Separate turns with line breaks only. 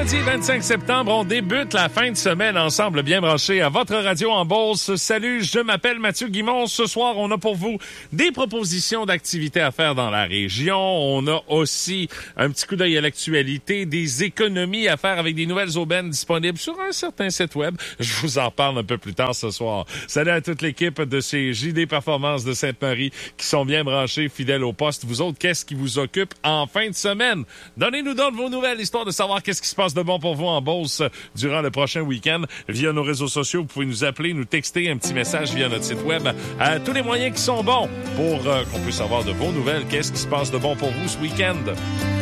Vendredi 25 septembre, on débute la fin de semaine ensemble, bien branchés à votre radio en Beauce. Salut, je m'appelle Mathieu Guimond. Ce soir, on a pour vous des propositions d'activités à faire dans la région. On a aussi un petit coup d'œil à l'actualité, des économies à faire avec des nouvelles aubaines disponibles sur un certain site web. Je vous en parle un peu plus tard ce soir. Salut à toute l'équipe de chez JD Performance de Sainte-Marie qui sont bien branchés, fidèles au poste. Vous autres, qu'est-ce qui vous occupe en fin de semaine? Donnez-nous donc vos nouvelles, histoire de savoir qu'est-ce qui se passe de bon pour vous en Beauce durant le prochain week-end. Via nos réseaux sociaux, vous pouvez nous appeler, nous texter un petit message via notre site web. Tous les moyens qui sont bons pour qu'on puisse avoir de vos nouvelles. Qu'est-ce qui se passe de bon pour vous ce week-end?